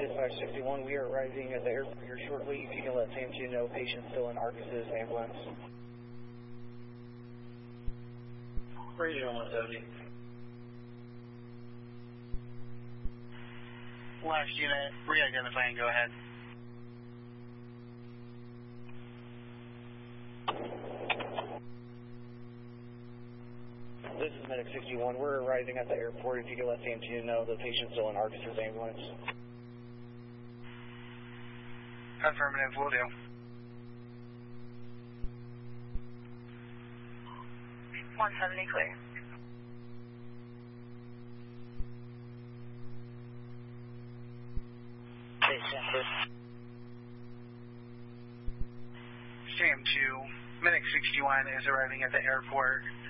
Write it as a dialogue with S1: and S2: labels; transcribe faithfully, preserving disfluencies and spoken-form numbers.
S1: Dispatch sixty-one, we are arriving at the airport here shortly. If you can let Sam two know, patient still in Arcus's ambulance.
S2: Regional one seventy.
S3: Last unit, re-identifying, go ahead.
S1: This is Medic sixty-one. We're arriving at the airport. If you can let Sam two know, the patient's still in Arcus's ambulance.
S3: Affirmative, will do.
S4: one seventy clear.
S3: Sam two, Medic sixty-one is arriving at the airport.